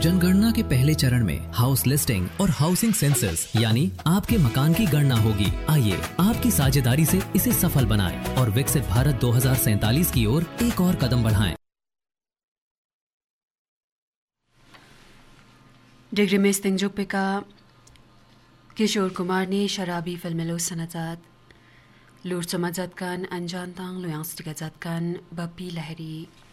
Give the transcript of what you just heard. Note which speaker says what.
Speaker 1: जनगणना के पहले चरण में हाउस लिस्टिंग और हाउसिंग सेंसस यानी आपके मकान की गणना होगी। आइए आपकी साझेदारी से इसे सफल बनाएं और विकसित भारत 2047 की ओर एक और कदम बढ़ाएं।
Speaker 2: डिग्री में स्तिंगजुपिका किशोर कुमार ने शराबी फिल्मेलो सनजात लूर समझतकन अनजान तांग लोयांग स्टिका जातकन बप्पी लहरी